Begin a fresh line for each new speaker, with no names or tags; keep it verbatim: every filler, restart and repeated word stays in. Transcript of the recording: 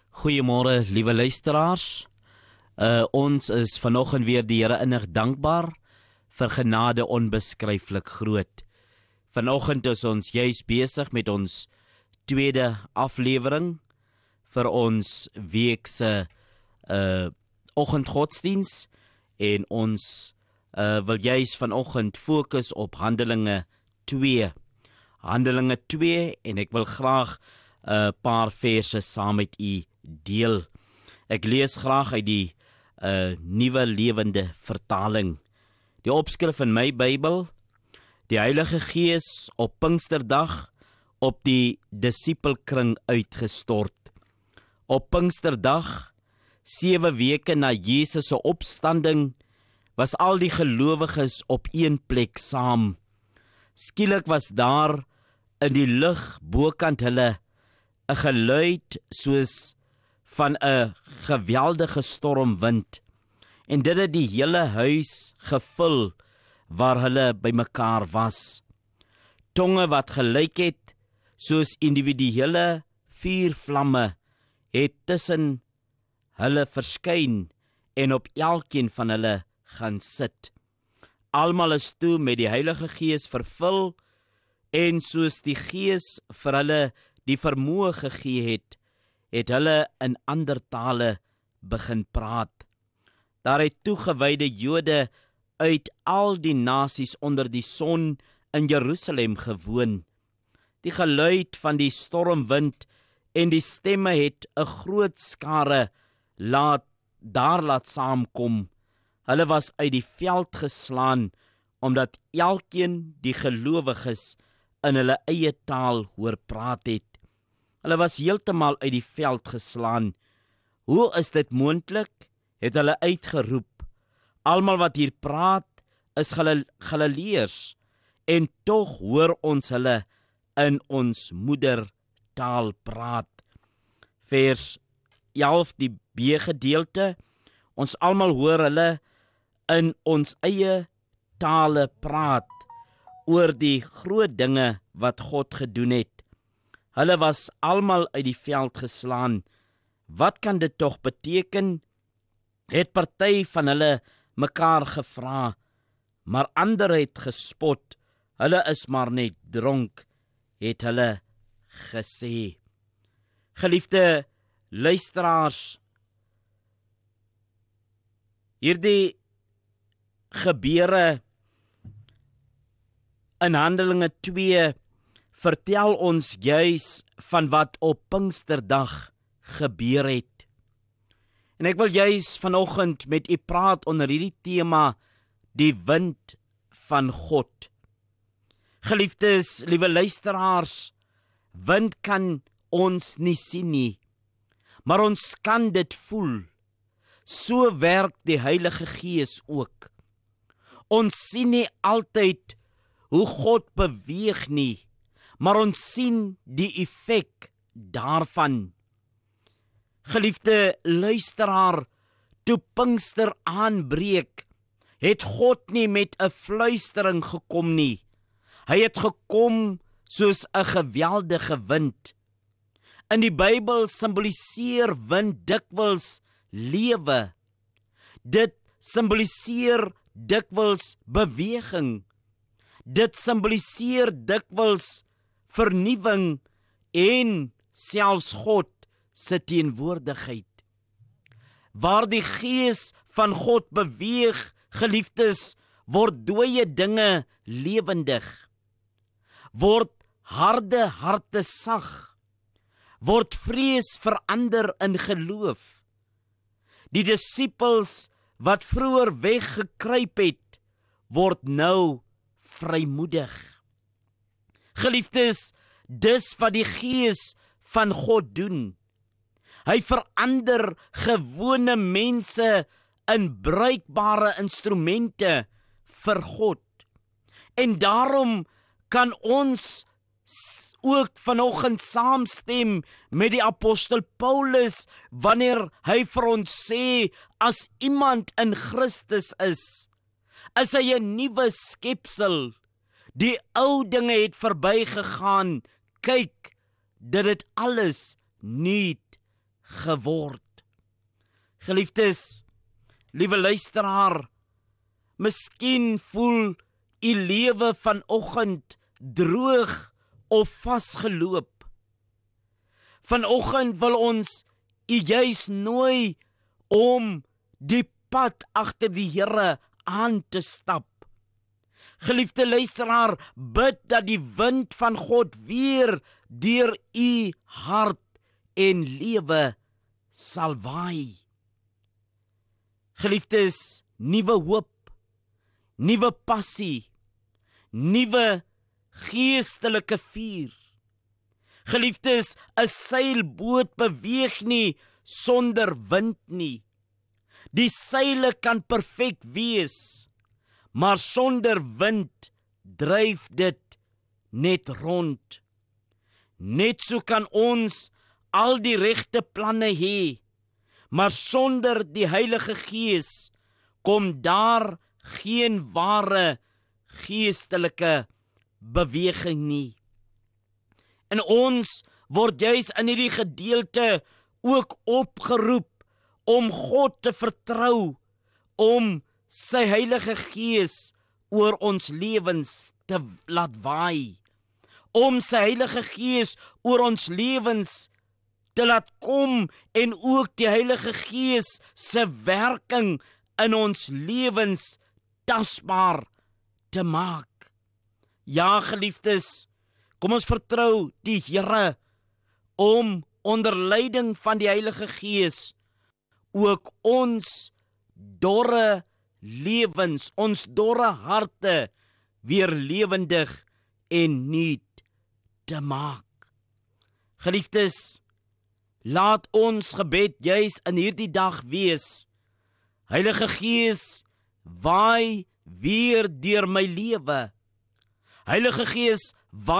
Goeiemôre, liewe luisteraars. Uh, ons is vanoggend weer die Here innig dankbaar vir genade onbeskryflik groot. Vanoggend is ons juis besig met ons tweede aflewering vir ons weekse uh, oggendgodsdiens en ons uh, wil juis vanoggend fokus op Handelinge twee. Handelinge twee en ek wil graag 'n uh, paar verse saam met u deel. Ek lees graag uit die uh, Nuwe Lewende Vertaling. Die opskrif in my Bybel: die Heilige Gees op Pinksterdag op die disippelkring uitgestort. Op Pinksterdag, sewe weke na Jesus se opstanding, was al die gelowiges op een plek saam. Skielik was daar in die lug bokant hulle 'n geluid soos van 'n geweldige stormwind, en dit het die hele huis gevul waar hulle bymekaar was. Tonge wat gelyk het soos individuele vuurvlamme het tussen hulle verskyn en op elkeen van hulle gaan sit. Almal is toe met die Heilige Gees vervul, en soos die Gees vir hulle die vermoë gegee het, het hulle in ander tale begin praat. Daar het toegewyde Jode uit al die nasies onder die son in Jerusalem gewoon. Die geluid van die stormwind en die stemme het 'n groot skare laat daar laat saamkom. Hulle was uit die veld geslaan, omdat elkeen die gelowiges in hulle eie taal hoor praat het. Hulle was heeltemal uit die veld geslaan. Hoe is dit moontlik? Het hulle uitgeroep. Almal wat hier praat is Galileërs, en tog hoor ons hulle in ons moedertaal praat. Vers elf, die B-gedeelte. Ons almal hoor hulle in ons eie tale praat oor die groot dinge wat God gedoen het. Hulle was almal uit die veld geslaan. Wat kan dit tog beteken? Het party van hulle mekaar gevra, maar ander het gespot. Hulle is maar net dronk, het hulle gesê. Geliefde luisteraars, hierdie gebeure in Handelinge twee vertel ons juis van wat op Pinksterdag gebeur het. En ek wil juis vanoggend met u praat onder hierdie tema, die wind van God. Geliefdes, liewe luisteraars, wind kan ons nie sien nie, maar ons kan dit voel. So werk die Heilige Gees ook. Ons sien nie altyd hoe God beweeg nie, maar ons sien die effek daarvan. Geliefde luisteraar, toe Pinkster aanbreek, het God nie met 'n fluistering gekom nie. Hy het gekom soos 'n geweldige wind. In die Bybel simboliseer wind dikwels lewe. Dit simboliseer dikwels beweging. Dit simboliseer dikwels vernuwing en selfs God se teenwoordigheid. Waar die Gees van God beweeg, geliefdes, word dooie dinge lewendig. Word harde harte sag. Word vrees verander in geloof. Die disippels wat vroeër weggekruip het, word nou vrymoedig. Geliefdes, dis wat die Gees van God doen. Hy verander gewone mense in bruikbare instrumente vir God. En daarom kan ons ook vanoggend saamstem met die apostel Paulus wanneer hy vir ons sê, as iemand in Christus is, is hy 'n nuwe skepsel. Die ou dinge het verbygegaan. Kyk, dit het alles nuut geword. Geliefdes, liewe luisteraar, miskien voel u lewe vanoggend droog of vasgeloop. Vanoggend wil ons u juis nooi om die pad agter die Here aan te stap. Geliefde luisteraar, bid dat die wind van God weer deur u hart en lewe sal waai. Geliefdes, nuwe hoop, nuwe passie, nuwe geestelike vuur. Geliefdes, 'n seilboot beweeg nie sonder wind nie. Die seile kan perfek wees, maar sonder wind dryf dit net rond. Net so kan ons al die regte planne hê, maar sonder die Heilige Gees kom daar geen ware geestelike beweging nie. En ons word juis in hierdie gedeelte ook opgeroep om God te vertrou, om sy Heilige Gees oor ons lewens te laat waai, om sy Heilige Gees oor ons lewens te laat kom en ook die Heilige Gees se werking in ons lewens tasbaar te maak. Ja, geliefdes, kom ons vertrou die Here om onder leiding van die Heilige Gees ook ons dorre lewens, ons dorre harte weer lewendig en nuut te maak. Geliefdes, laat ons gebed juis in hierdie dag wees: Heilige Gees, waai weer deur my lewe. Heilige Gees, waai